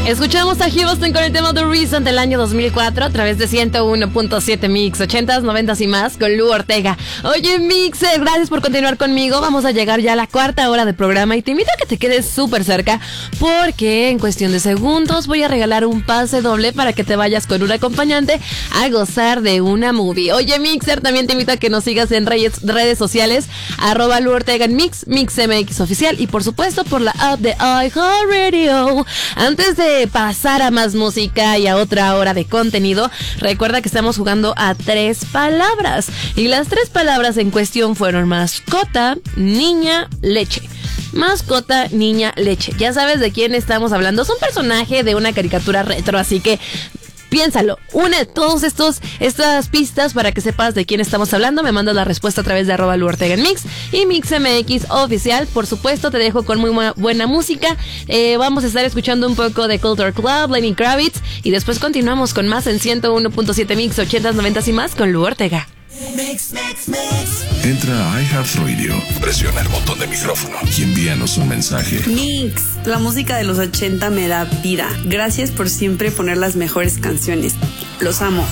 Escuchamos a Houston con el tema The Reason del año 2004 a través de 101.7 Mix, 80s, 90s y más con Lu Ortega. Oye, Mixer, gracias por continuar conmigo. Vamos a llegar ya a la cuarta hora del programa y te invito a que te quedes súper cerca porque en cuestión de segundos voy a regalar un pase doble para que te vayas con un acompañante a gozar de una movie. Oye, Mixer, también te invito a que nos sigas en redes sociales, @Lu Ortega en Mix, MixMX Oficial y por supuesto por la app de iHeartRadio. Antes de pasar a más música y a otra hora de contenido, recuerda que estamos jugando a 3 palabras. Y las 3 palabras en cuestión fueron mascota, niña, leche. Mascota, niña, leche. Ya sabes de quién estamos hablando. Es un personaje de una caricatura retro, así que piénsalo, une todas estas pistas para que sepas de quién estamos hablando. Me mandas la respuesta a través de @Lu Ortega en Mix y MixMX Oficial. Por supuesto, te dejo con muy buena música. Vamos a estar escuchando un poco de Culture Club, Lenny Kravitz, y después continuamos con más en 101.7 Mix, 80s, 90s y más con Lu Ortega. Mix. Entra a iHeartRadio, presiona el botón de micrófono y envíanos un mensaje. Mix, la música de los 80 me da vida. Gracias por siempre poner las mejores canciones. Los amo.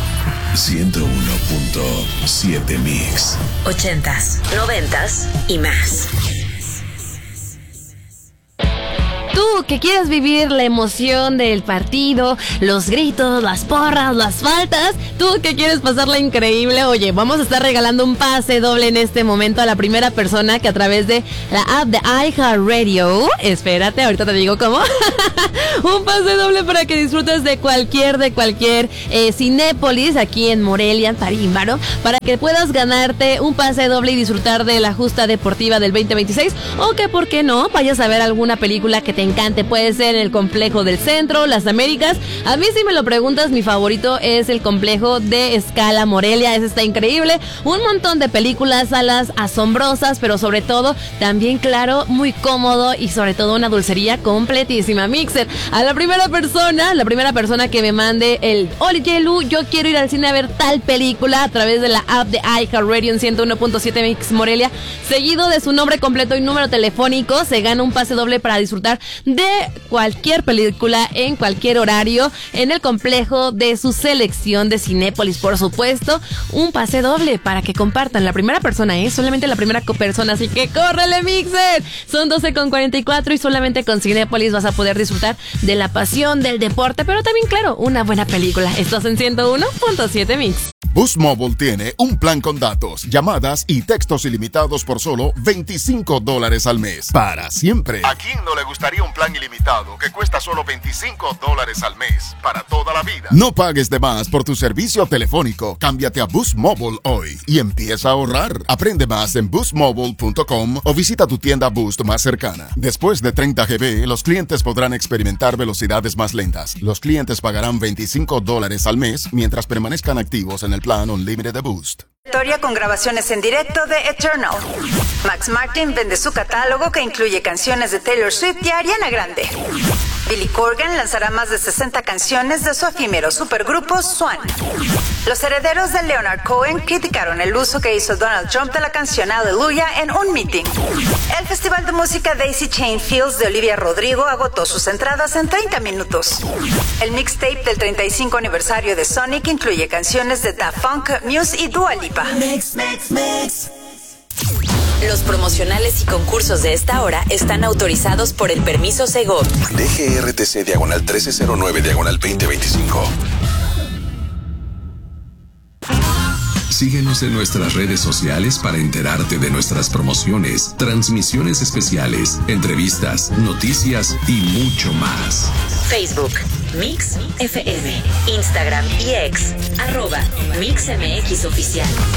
101.7 Mix. 80s, 90s y más. Tú que quieres vivir la emoción del partido, los gritos, las porras, las faltas, tú que quieres pasarla increíble, oye, vamos a estar regalando un pase doble en este momento a la primera persona que a través de la app de iHeartRadio, espérate, ahorita te digo cómo, un pase doble para que disfrutes de cualquier Cinépolis aquí en Morelia, en Tarímbaro, para que puedas ganarte un pase doble y disfrutar de la justa deportiva del 2026, o que, ¿por qué no?, vayas a ver alguna película que te encante. Puede ser en el Complejo del Centro, Las Américas. A mí, si me lo preguntas, mi favorito es el Complejo de Scala Morelia. Ese está increíble. Un montón de películas, salas asombrosas, pero sobre todo, también, claro, muy cómodo y sobre todo una dulcería completísima. Mixer, a la primera persona que me mande el oye, Lu, yo quiero ir al cine a ver tal película a través de la app de iHeartRadio en 101.7 Mix Morelia, seguido de su nombre completo y número telefónico, se gana un pase doble para disfrutar de cualquier película en cualquier horario en el complejo de su selección de Cinépolis. Por supuesto, un pase doble para que compartan. La primera persona, solamente la primera persona, así que ¡córrele, Mixer! Son 12:44 y solamente con Cinépolis vas a poder disfrutar de la pasión del deporte, pero también, claro, una buena película. Estás en 101.7 Mix. Boost Mobile tiene un plan con datos, llamadas y textos ilimitados por solo $25 al mes. Para siempre. ¿A quién no le gustaría un plan ilimitado que cuesta solo $25 al mes? Para toda la vida. No pagues de más por tu servicio telefónico. Cámbiate a Boost Mobile hoy y empieza a ahorrar. Aprende más en boostmobile.com o visita tu tienda Boost más cercana. Después de 30 GB, los clientes podrán experimentar velocidades más lentas. Los clientes pagarán $25 al mes mientras permanezcan activos en el plan Unlimited de Boost. Historia con grabaciones en directo de Eternal. Max Martin vende su catálogo que incluye canciones de Taylor Swift y Ariana Grande. Billy Corgan lanzará más de 60 canciones de su efímero supergrupo Swan. Los herederos de Leonard Cohen criticaron el uso que hizo Donald Trump de la canción Hallelujah en un meeting. El Festival de Música Daisy Chain Fields de Olivia Rodrigo agotó sus entradas en 30 minutos. El mixtape del 35 aniversario de Sonic incluye canciones de Daft Punk, Muse y Dua Lipa. Mix. Los promocionales y concursos de esta hora están autorizados por el permiso Segov. DGRTC /1309/2025. Síguenos en nuestras redes sociales para enterarte de nuestras promociones, transmisiones especiales, entrevistas, noticias y mucho más. Facebook, Mix FM, Instagram y X, @MixMX Oficial.